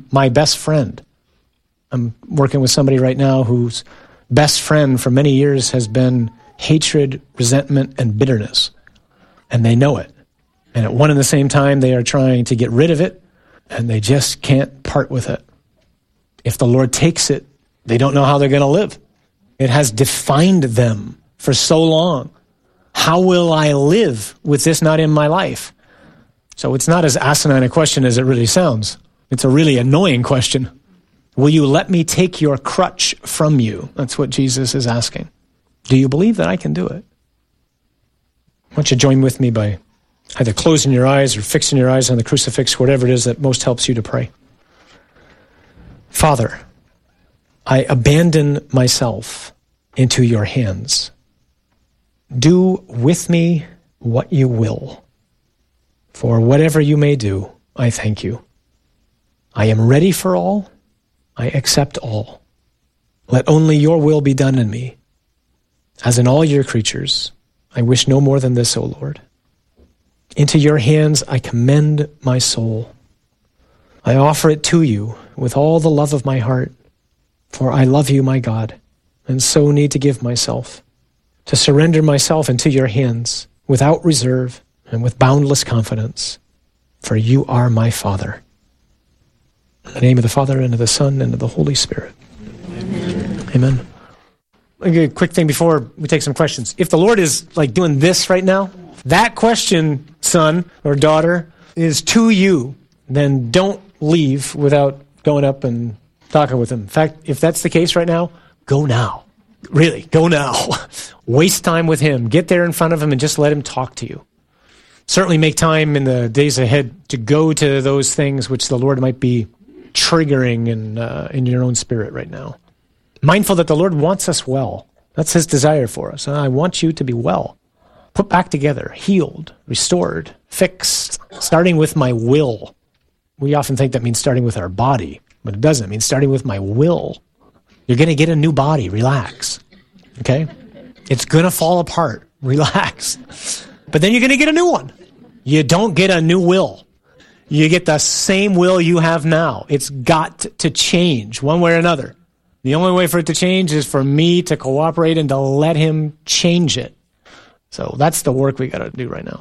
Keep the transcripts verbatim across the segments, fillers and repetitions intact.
my best friend. I'm working with somebody right now whose best friend for many years has been hatred, resentment, and bitterness. And they know it. And at one and the same time, they are trying to get rid of it, and they just can't part with it. If the Lord takes it, they don't know how they're going to live. It has defined them for so long. How will I live with this not in my life? So it's not as asinine a question as it really sounds. It's a really annoying question. Will you let me take your crutch from you? That's what Jesus is asking. Do you believe that I can do it? Why don't you join with me by either closing your eyes or fixing your eyes on the crucifix, whatever it is that most helps you to pray. Father, I abandon myself into your hands. Do with me what you will. For whatever you may do, I thank you. I am ready for all. I accept all. Let only your will be done in me. As in all your creatures, I wish no more than this, O Lord. Into your hands I commend my soul. I offer it to you with all the love of my heart, for I love you, my God, and so need to give myself, to surrender myself into your hands without reserve and with boundless confidence, for you are my Father. In the name of the Father, and of the Son, and of the Holy Spirit. Amen. Amen. A quick thing before we take some questions. If the Lord is like doing this right now, that question, son or daughter, is to you, then don't leave without going up and talking with him. In fact, if that's the case right now, go now. Really, go now. Waste time with him. Get there in front of him and just let him talk to you. Certainly make time in the days ahead to go to those things which the Lord might be triggering in, uh, in your own spirit right now. Mindful that the Lord wants us well. That's his desire for us. And I want you to be well, put back together, healed, restored, fixed, starting with my will. We often think that means starting with our body, but it doesn't. It means starting with my will. You're going to get a new body. Relax. Okay? It's going to fall apart. Relax. But then you're going to get a new one. You don't get a new will. You get the same will you have now. It's got to change one way or another. The only way for it to change is for me to cooperate and to let him change it. So that's the work we got to do right now.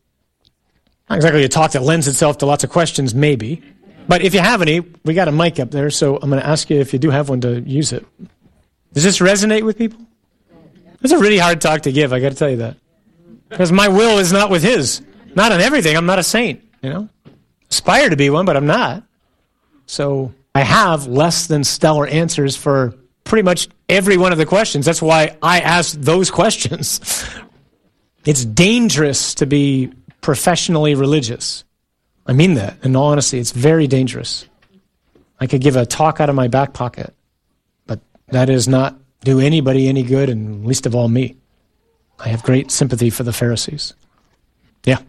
Not exactly a talk that lends itself to lots of questions, maybe. But if you have any, we got a mic up there, so I'm going to ask you if you do have one to use it. Does this resonate with people? It's a really hard talk to give, I got to tell you that. Because my will is not with his. Not on everything. I'm not a saint, you know. Aspire to be one, but I'm not. So I have less than stellar answers for pretty much every one of the questions. That's why I asked those questions. It's dangerous to be professionally religious. I mean that. In all honesty, it's very dangerous. I could give a talk out of my back pocket, but that does not do anybody any good, and least of all me. I have great sympathy for the Pharisees. Yeah.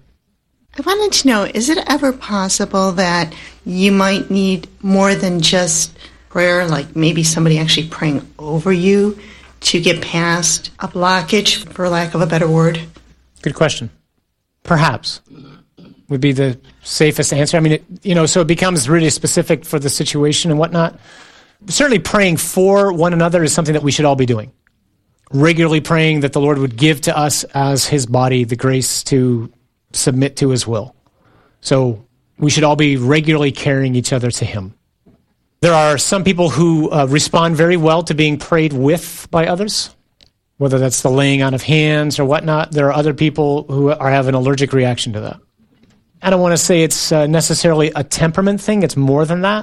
I wanted to know, is it ever possible that you might need more than just prayer, like maybe somebody actually praying over you to get past a blockage, for lack of a better word? Good question. Perhaps would be the safest answer. I mean, it, you know, so it becomes really specific for the situation and whatnot. Certainly praying for one another is something that we should all be doing. Regularly praying that the Lord would give to us as his body the grace to submit to his will. So we should all be regularly carrying each other to him. There are some people who uh, respond very well to being prayed with by others, whether that's the laying on of hands or whatnot. There are other people who are have an allergic reaction to that. I don't want to say it's uh, necessarily a temperament thing. It's more than that.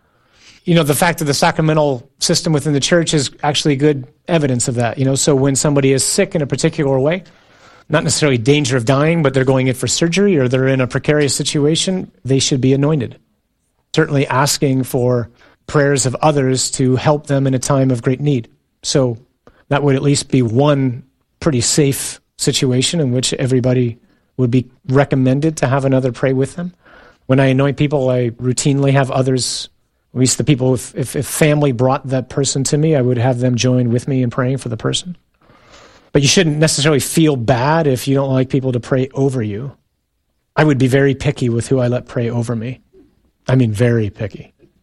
You know, the fact that the sacramental system within the church is actually good evidence of that. You know, so when somebody is sick in a particular way, not necessarily danger of dying, but they're going in for surgery or they're in a precarious situation, they should be anointed. Certainly asking for prayers of others to help them in a time of great need. So that would at least be one pretty safe situation in which everybody would be recommended to have another pray with them. When I anoint people, I routinely have others, at least the people, if, if, if family brought that person to me, I would have them join with me in praying for the person. But you shouldn't necessarily feel bad if you don't like people to pray over you. I would be very picky with who I let pray over me. I mean, very picky.